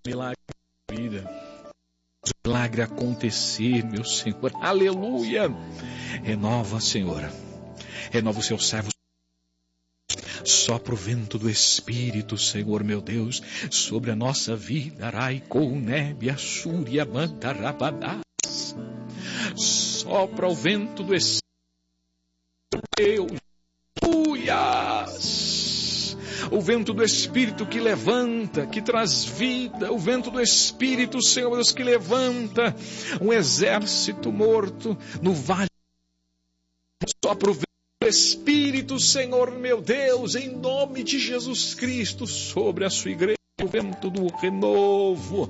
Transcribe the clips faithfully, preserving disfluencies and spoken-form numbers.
milagre na vida. O milagre acontecer, meu Senhor. Aleluia. Renova, Senhor. Renova os seus servos. Sopra o vento do Espírito, Senhor, meu Deus, sobre a nossa vida. Araicou, nébia, súria, mantarabadás. Sopra o vento do Espírito, Deus. Aleluias. O vento do Espírito que levanta, que traz vida. O vento do Espírito, Senhor Deus, que levanta um exército morto no vale. Sopra o vento do Espírito, Senhor meu Deus, em nome de Jesus Cristo, sobre a sua igreja, o vento do renovo,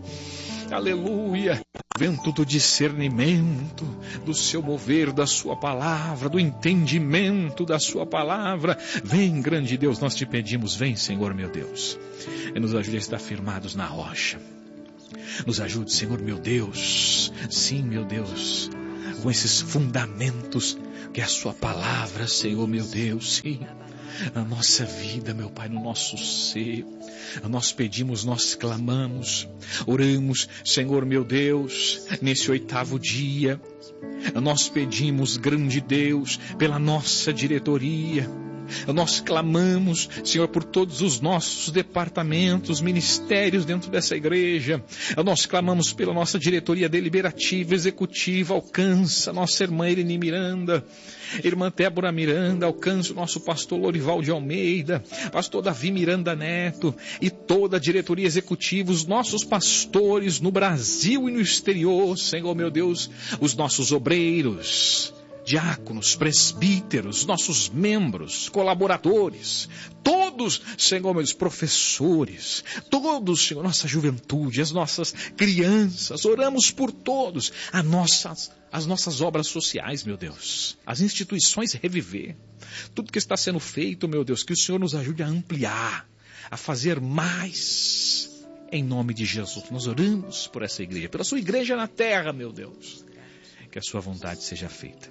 aleluia, o vento do discernimento, do seu mover da sua palavra, do entendimento da sua palavra. Vem, grande Deus, nós te pedimos, vem, Senhor meu Deus, e nos ajude a estar firmados na rocha. Nos ajude, Senhor meu Deus, sim, meu Deus, com esses fundamentos que é a sua palavra, Senhor meu Deus, sim, na nossa vida, meu Pai, no nosso ser. Nós pedimos, nós clamamos, oramos, Senhor meu Deus, nesse oitavo dia. Nós pedimos, grande Deus, pela nossa diretoria. Nós clamamos, Senhor, por todos os nossos departamentos, ministérios dentro dessa igreja. Nós clamamos pela nossa diretoria deliberativa, executiva. Alcança nossa irmã Irene Miranda, irmã Débora Miranda, alcança o nosso pastor Lorival de Almeida, pastor Davi Miranda Neto e toda a diretoria executiva, os nossos pastores no Brasil e no exterior, Senhor meu Deus, os nossos obreiros, diáconos, presbíteros, nossos membros, colaboradores, todos, Senhor, meus professores, todos, Senhor, nossa juventude, as nossas crianças, oramos por todos, as nossas, as nossas obras sociais, meu Deus, as instituições reviver, tudo que está sendo feito, meu Deus, que o Senhor nos ajude a ampliar, a fazer mais, em nome de Jesus. Nós oramos por essa igreja, pela sua igreja na terra, meu Deus, que a sua vontade seja feita.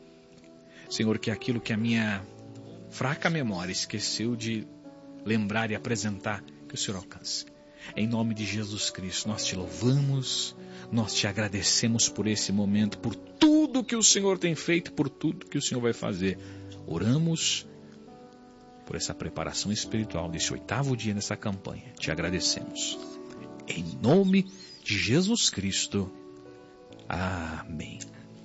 Senhor, que aquilo que a minha fraca memória esqueceu de lembrar e apresentar, que o Senhor alcance. Em nome de Jesus Cristo, nós te louvamos, nós te agradecemos por esse momento, por tudo que o Senhor tem feito, por tudo que o Senhor vai fazer. Oramos por essa preparação espiritual desse oitavo dia nessa campanha. Te agradecemos. Em nome de Jesus Cristo. Amém.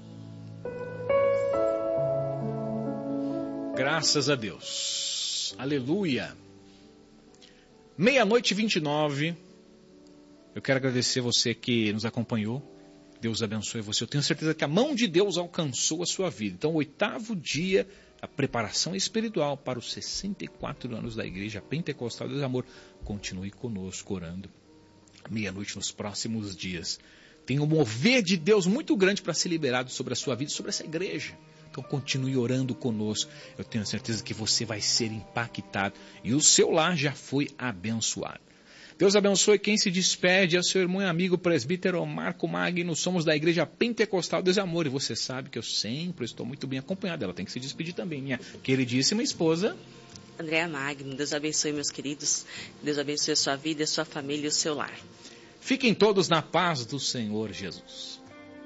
Graças a Deus. Aleluia. Meia-noite e vinte e nove. Eu quero agradecer você que nos acompanhou. Deus abençoe você. Eu tenho certeza que a mão de Deus alcançou a sua vida. Então, o oitavo dia, a preparação espiritual para os sessenta e quatro anos da Igreja Pentecostal de Amor. Continue conosco orando. Meia-noite nos próximos dias. Tem um mover de Deus muito grande para ser liberado sobre a sua vida e sobre essa igreja. Então continue orando conosco. Eu tenho certeza que você vai ser impactado. E o seu lar já foi abençoado. Deus abençoe quem se despede. É o seu irmão e amigo presbítero Marco Magno. Somos da Igreja Pentecostal de Amor. E você sabe que eu sempre estou muito bem acompanhado. Ela tem que se despedir também. Minha queridíssima esposa Andréa Magno. Deus abençoe, meus queridos. Deus abençoe a sua vida, a sua família e o seu lar. Fiquem todos na paz do Senhor Jesus.